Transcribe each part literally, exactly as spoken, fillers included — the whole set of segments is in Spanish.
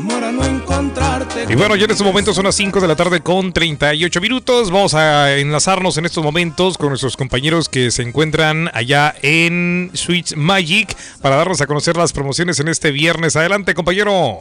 No encontrarte. Y bueno, ya en estos momentos son las cinco de la tarde con treinta y ocho minutos. Vamos a enlazarnos en estos momentos con nuestros compañeros que se encuentran allá en Sweet Magic para darnos a conocer las promociones en este viernes. Adelante, compañero.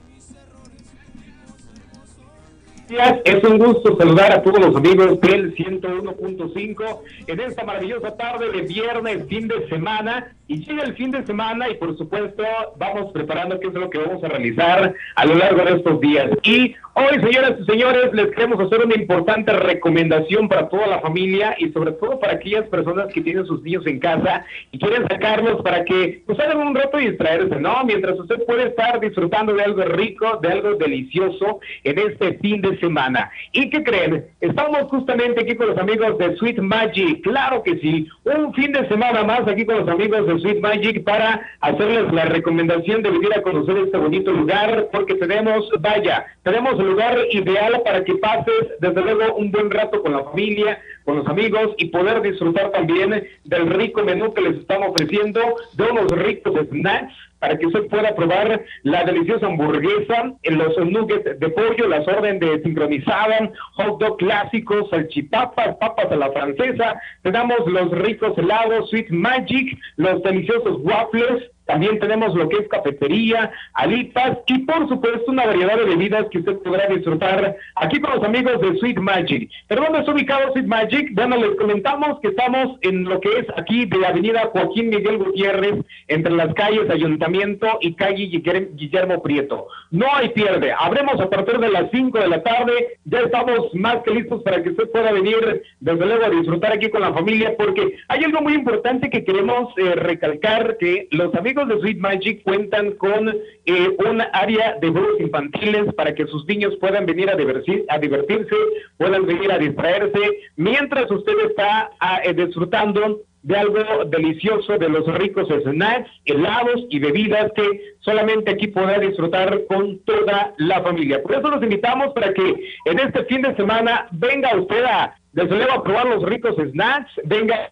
Es un gusto saludar a todos los amigos del ciento uno punto cinco en esta maravillosa tarde de viernes, fin de semana, y llega el fin de semana y por supuesto vamos preparando qué es lo que vamos a realizar a lo largo de estos días. Y hoy, señoras y señores, les queremos hacer una importante recomendación para toda la familia y sobre todo para aquellas personas que tienen sus niños en casa y quieren sacarlos para que pues hagan un rato y distraerse, ¿no? Mientras usted puede estar disfrutando de algo rico, de algo delicioso en este fin de semana. ¿Y qué creen? Estamos justamente aquí con los amigos de Sweet Magic, claro que sí, un fin de semana más aquí con los amigos de Sweet Magic para hacerles la recomendación de venir a conocer este bonito lugar, porque tenemos, vaya, tenemos el lugar ideal para que pases desde luego un buen rato con la familia, con los amigos y poder disfrutar también del rico menú que les estamos ofreciendo, de unos ricos snacks para que usted pueda probar la deliciosa hamburguesa, los nuggets de pollo, las órdenes de sincronizada, hot dog clásicos, salchipapas, papas a la francesa, tenemos los ricos helados, Sweet Magic, los deliciosos waffles, también tenemos lo que es cafetería, alitas y por supuesto una variedad de bebidas que usted podrá disfrutar aquí con los amigos de Sweet Magic. ¿Pero dónde está ubicado Sweet Magic? Bueno, les comentamos que estamos en lo que es aquí de la avenida Joaquín Miguel Gutiérrez, entre las calles Ayuntamiento y calle Guillermo Prieto. No hay pierde, abremos a partir de las cinco de la tarde, ya estamos más que listos para que usted pueda venir desde luego a disfrutar aquí con la familia, porque hay algo muy importante que queremos eh, recalcar, que los amigos de Sweet Magic cuentan con eh, un área de juegos infantiles para que sus niños puedan venir a, divertir, a divertirse, puedan venir a distraerse, mientras usted está a, eh, disfrutando de algo delicioso, de los ricos snacks, helados y bebidas que solamente aquí podrá disfrutar con toda la familia. Por eso los invitamos para que en este fin de semana venga usted a, desde luego, a probar los ricos snacks, venga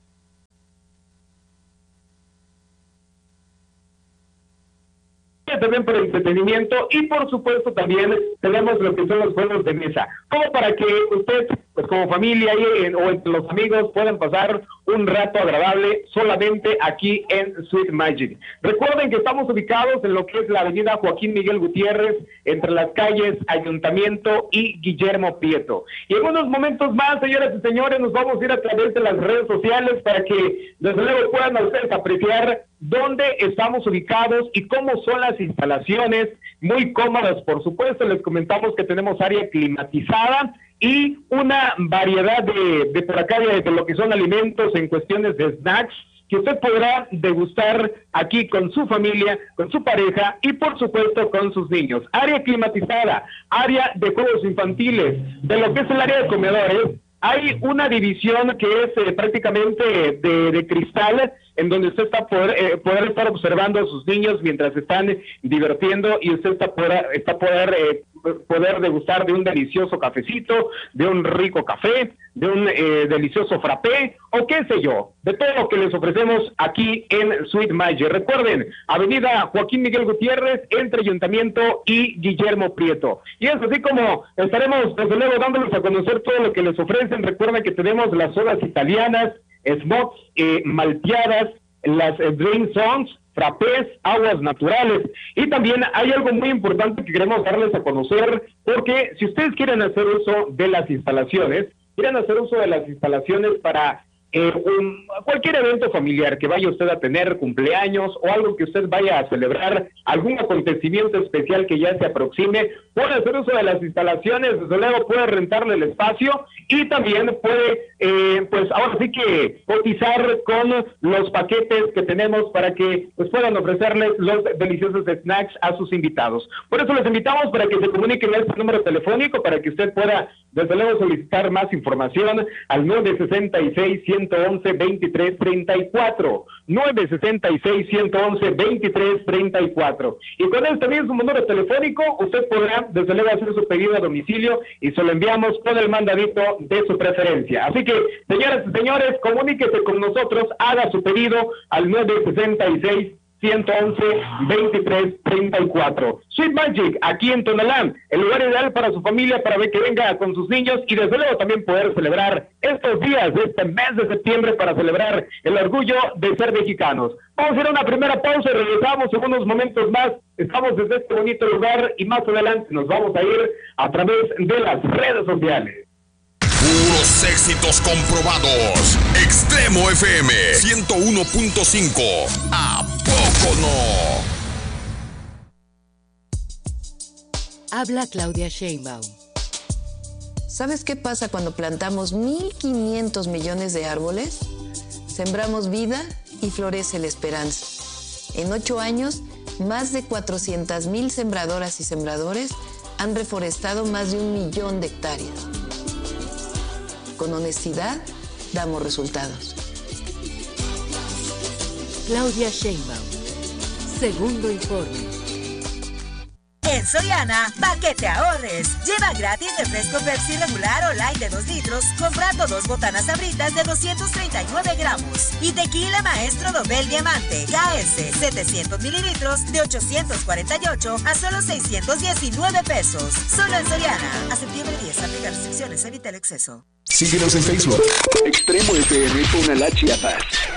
también por el entretenimiento y por supuesto también tenemos lo que son los juegos de mesa, como para que usted, pues como familia y, eh, o entre los amigos puedan pasar un rato agradable solamente aquí en Sweet Magic. Recuerden que estamos ubicados en lo que es la avenida Joaquín Miguel Gutiérrez, entre las calles Ayuntamiento y Guillermo Prieto. Y en unos momentos más, señoras y señores, nos vamos a ir a través de las redes sociales para que desde luego puedan ustedes apreciar dónde estamos ubicados y cómo son las instalaciones, muy cómodas, por supuesto. Les comentamos que tenemos área climatizada y una variedad de, de por acá de, de lo que son alimentos en cuestiones de snacks que usted podrá degustar aquí con su familia, con su pareja y por supuesto con sus niños. Área climatizada, área de juegos infantiles, de lo que es el área de comedores. Hay una división que es eh, prácticamente de, de cristal, en donde usted está poder, eh, poder estar observando a sus niños mientras están divirtiendo y usted está poder, está poder, eh, poder degustar de un delicioso cafecito, de un rico café, de un eh, delicioso frappé o qué sé yo, de todo lo que les ofrecemos aquí en Sweet Magic. Recuerden, avenida Joaquín Miguel Gutiérrez, entre Ayuntamiento y Guillermo Prieto. Y es así como estaremos desde luego dándoles a conocer todo lo que les ofrecen. Recuerden que tenemos las sodas italianas, smokes, eh, malteadas, las eh, drink songs, frappés, aguas naturales. Y también hay algo muy importante que queremos darles a conocer, porque si ustedes quieren hacer uso de las instalaciones, quieren hacer uso de las instalaciones para eh, un, cualquier evento familiar que vaya usted a tener, cumpleaños o algo que usted vaya a celebrar, algún acontecimiento especial que ya se aproxime, puede hacer uso de las instalaciones, desde luego puede rentarle el espacio y también puede, eh, pues ahora sí que cotizar con los paquetes que tenemos para que pues puedan ofrecerles los deliciosos snacks a sus invitados. Por eso les invitamos para que se comuniquen a este número telefónico para que usted pueda desde luego solicitar más información al nueve seis seis, uno uno uno, dos tres tres cuatro, nueve seis seis, uno uno uno, dos tres tres cuatro. Y con este mismo número telefónico usted podrá desde luego hacer su pedido a domicilio y se lo enviamos con el mandadito de su preferencia. Así que, señoras y señores, comuníquese con nosotros, haga su pedido al nueve seis seis, uno uno uno, dos tres tres cuatro. Sweet Magic, aquí en Tonalá, el lugar ideal para su familia, para ver que venga con sus niños y desde luego también poder celebrar estos días de este mes de septiembre para celebrar el orgullo de ser mexicanos. Vamos a ir a una primera pausa y regresamos en unos momentos más. Estamos desde este bonito lugar y más adelante nos vamos a ir a través de las redes sociales. Puros éxitos comprobados. Extremo F M ciento uno punto cinco. ¿A poco no? Habla Claudia Sheinbaum. ¿Sabes qué pasa cuando plantamos mil quinientos millones de árboles? Sembramos vida y florece la esperanza. En ocho años, más de cuatrocientas mil sembradoras y sembradores han reforestado más de un millón de hectáreas. Con honestidad, damos resultados. Claudia Sheinbaum. Segundo informe. En Soriana, pa' que te ahorres. Lleva gratis refresco Pepsi regular o light de dos litros, comprando dos botanas Sabritas de doscientos treinta y nueve gramos. Y tequila Maestro Dobel Diamante K S setecientos mililitros de ochocientos cuarenta y ocho a solo seiscientos diecinueve pesos. Solo en Soriana. A septiembre diez, aplica restricciones, evita el exceso. Síguenos en Facebook. Extremo F M Tonalá, Chiapas.